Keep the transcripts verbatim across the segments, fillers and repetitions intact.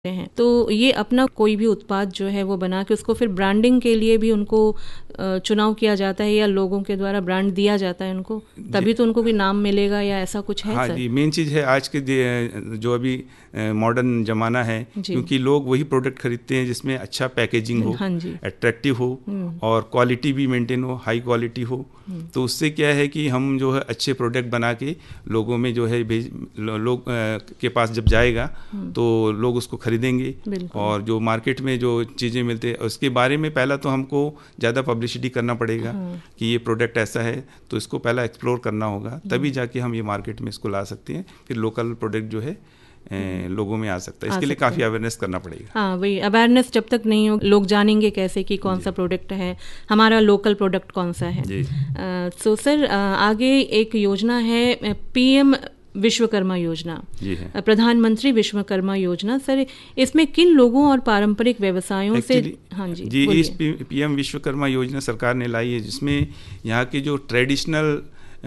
हैं। तो ये अपना कोई भी उत्पाद जो है वो बना के उसको फिर ब्रांडिंग के लिए भी उनको चुनाव किया जाता है या लोगों के द्वारा ब्रांड दिया जाता है उनको, तभी तो उनको भी नाम मिलेगा या ऐसा कुछ है? हाँ सर जी, मेन चीज़ है आज के जो अभी मॉडर्न ज़माना है, क्योंकि लोग वही प्रोडक्ट खरीदते हैं जिसमें अच्छा पैकेजिंग हो, हाँ जी, अट्रैक्टिव हो और क्वालिटी भी मेंटेन हो, हाई क्वालिटी हो। तो उससे क्या है कि हम जो है अच्छे प्रोडक्ट बना के लोगों में जो है भेज लोग के पास जब जाएगा तो लोग उसको खरीदेंगे। और जो मार्केट में जो चीज़ें मिलते हैं उसके बारे में पहला तो हमको ज़्यादा पब्लिसिटी करना पड़ेगा कि ये प्रोडक्ट ऐसा है, तो इसको पहला एक्सप्लोर करना होगा, तभी जाके हम ये मार्केट में इसको ला सकते हैं। फिर लोकल प्रोडक्ट जो है ए, लोगों में आ सकता है। इसके लिए काफ़ी अवेयरनेस करना पड़ेगा। हाँ, वही अवेयरनेस जब तक नहीं हो लोग जानेंगे कैसे कि कौन सा प्रोडक्ट है, हमारा लोकल प्रोडक्ट कौन सा है। जी सो सर आगे एक योजना है पीएम विश्वकर्मा योजना, जी है, प्रधानमंत्री विश्वकर्मा योजना। सर इसमें किन लोगों और पारंपरिक व्यवसायों से? हाँ जी जी इस पीएम विश्वकर्मा योजना सरकार ने लाई है, जिसमें यहाँ के जो ट्रेडिशनल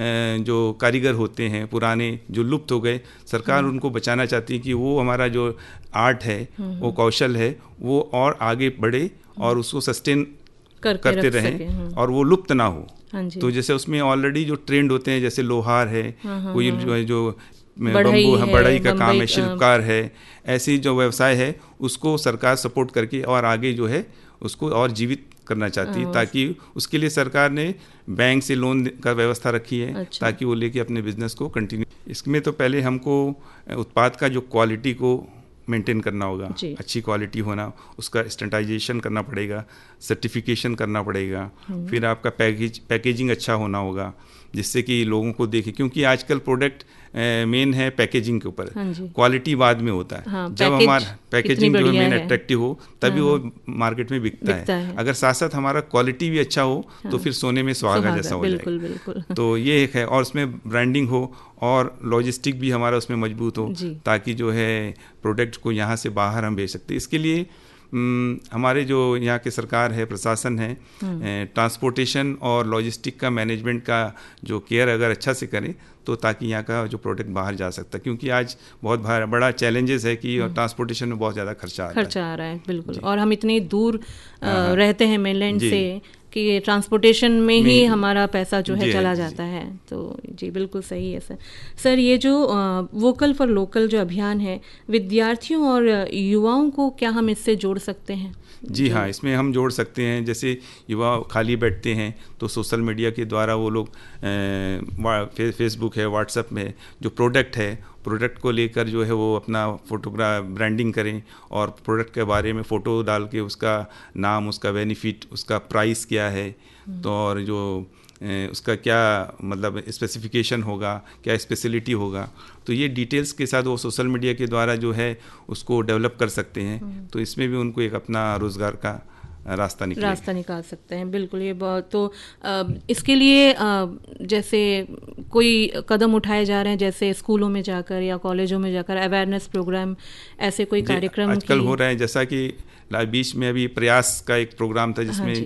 जो कारीगर होते हैं पुराने जो लुप्त हो गए, सरकार उनको बचाना चाहती है कि वो हमारा जो आर्ट है, वो कौशल है, वो और आगे बढ़े और उसको सस्टेन कर, करते रहें और वो लुप्त ना हो। तो जैसे उसमें ऑलरेडी जो ट्रेंड होते हैं, जैसे लोहार है, कोई जो है जो बम्बू है, बढ़ई का काम है, शिल्पकार है, ऐसी जो व्यवसाय है उसको सरकार सपोर्ट करके और आगे जो है उसको और जीवित करना चाहती है, ताकि उसके लिए सरकार ने बैंक से लोन का व्यवस्था रखी है। अच्छा। ताकि वो लेके अपने बिजनेस को कंटिन्यू। इसमें तो पहले हमको उत्पाद का जो क्वालिटी को मेंटेन करना होगा, अच्छी क्वालिटी होना, उसका स्टैंडर्डाइजेशन करना पड़ेगा, सर्टिफिकेशन करना पड़ेगा, फिर आपका पैकेज पैकेजिंग अच्छा होना होगा जिससे कि लोगों को देखे, क्योंकि आजकल प्रोडक्ट मेन है पैकेजिंग के ऊपर, क्वालिटी बाद में होता है। हाँ, जब हमारा पैकेजिंग जो है मेन अट्रैक्टिव हो तभी हाँ, वो मार्केट में बिकता है, है। अगर साथ साथ हमारा क्वालिटी भी अच्छा हो हाँ, तो फिर सोने में सुहागा जैसा हो बिल्कुल, जाएगा। बिल्कुल। तो ये एक है, और उसमें ब्रांडिंग हो और लॉजिस्टिक भी हमारा उसमें मजबूत हो, ताकि जो है प्रोडक्ट को यहाँ से बाहर हम भेज सकते। इसके लिए हमारे जो यहाँ के सरकार है, प्रशासन है, ट्रांसपोर्टेशन और लॉजिस्टिक का मैनेजमेंट का जो केयर अगर अच्छा से करें तो ताकि यहाँ का जो प्रोडक्ट बाहर जा सकता है, क्योंकि आज बहुत बड़ा चैलेंजेस है कि ट्रांसपोर्टेशन में बहुत ज़्यादा खर्चा आता खर्चा आ रहा है। बिल्कुल, और हम इतनी दूर रहते हैं मेनलैंड से कि ट्रांसपोर्टेशन में ही हमारा पैसा जो है चला जाता है। तो जी बिल्कुल सही है सर। सर ये जो वोकल फॉर लोकल जो अभियान है, विद्यार्थियों और युवाओं को क्या हम इससे जोड़ सकते हैं? जी हाँ, इसमें हम जोड़ सकते हैं। जैसे युवा खाली बैठते हैं तो सोशल मीडिया के द्वारा वो लोग फे, फेसबुक है, व्हाट्सएप में जो प्रोडक्ट है, प्रोडक्ट को लेकर जो है वो अपना फोटोग्राफ ब्रांडिंग करें और प्रोडक्ट के बारे में फ़ोटो डाल के उसका नाम, उसका बेनिफिट, उसका प्राइस क्या है, तो और जो उसका क्या मतलब स्पेसिफिकेशन होगा, क्या स्पेशलिटी होगा, तो ये डिटेल्स के साथ वो सोशल मीडिया के द्वारा जो है उसको डेवलप कर सकते हैं। तो इसमें भी उनको एक अपना रोज़गार का रास्ता निकल रास्ता निकाल सकते हैं। बिल्कुल, ये बहुत तो आ, इसके लिए आ, जैसे कोई कदम उठाए जा रहे हैं, जैसे स्कूलों में जाकर या कॉलेजों में जाकर अवेयरनेस प्रोग्राम, ऐसे कोई कार्यक्रम आजकल हो रहे हैं। जैसा कि बीच में अभी प्रयास का एक प्रोग्राम था जिसमें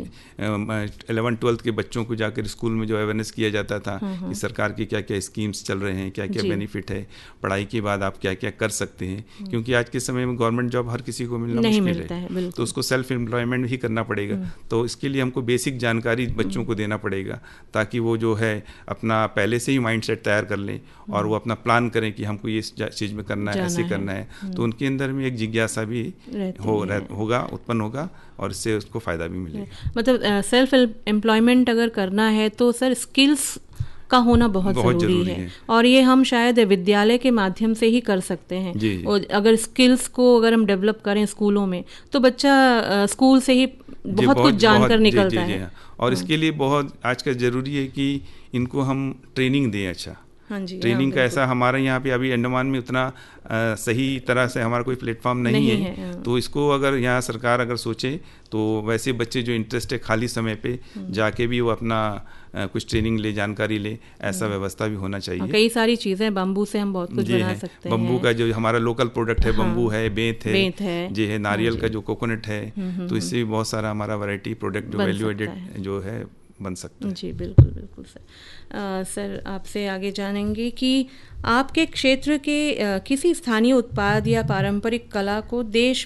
इलेवन ट्वेल्थ के बच्चों को जाकर स्कूल में जो अवेयरनेस किया जाता था कि सरकार की क्या क्या स्कीम्स चल रहे हैं, क्या क्या बेनिफिट है, पढ़ाई के बाद आप क्या क्या कर सकते हैं, क्योंकि आज के समय में गवर्नमेंट जॉब हर किसी को मिलना मुश्किल है, है तो उसको सेल्फ एम्प्लॉयमेंट ही करना पड़ेगा। तो इसके लिए हमको बेसिक जानकारी बच्चों को देना पड़ेगा, ताकि वो जो है अपना पहले से ही माइंड सेट तैयार कर लें और वो अपना प्लान करें कि हमको ये चीज़ में करना है, ऐसे करना है। तो उनके अंदर में एक जिज्ञासा भी हो होगा उत्पन्न होगा और इससे उसको फ़ायदा भी मिलेगा। मतलब सेल्फ एम्प्लॉयमेंट अगर करना है तो सर स्किल्स का होना बहुत, बहुत ज़रूरी, ज़रूरी है।, है और ये हम शायद विद्यालय के माध्यम से ही कर सकते हैं। जी, जी। और अगर स्किल्स को अगर हम डेवलप करें स्कूलों में तो बच्चा स्कूल से ही बहुत, बहुत कुछ जानकर निकलता जी, जी, है। और इसके लिए बहुत आजकल ज़रूरी है कि इनको हम ट्रेनिंग दें। अच्छा, हाँ जी, ट्रेनिंग हाँ, का ऐसा हमारे यहाँ पे अभी अंडमान में उतना आ, सही तरह से हमारा कोई प्लेटफॉर्म नहीं, नहीं है, है। तो इसको अगर यहाँ सरकार अगर सोचे तो वैसे बच्चे जो इंटरेस्ट है खाली समय पे जाके भी वो अपना आ, कुछ ट्रेनिंग ले, जानकारी ले, ऐसा व्यवस्था भी होना चाहिए। कई सारी चीज़ें बम्बू से हम बहुत कुछ बना सकते हैं। बम्बू का जो हमारा लोकल प्रोडक्ट है, बम्बू है, बेंत है, बेंत है, जी है, नारियल का जो कोकोनट है, तो इससे भी बहुत सारा हमारा वैरायटी प्रोडक्ट जो वैल्यू एडेड जो है बन सकता है। जी बिल्कुल बिल्कुल सर। आ, सर आपसे आगे जानेंगे कि आपके क्षेत्र के आ, किसी स्थानीय उत्पाद या पारंपरिक कला को देश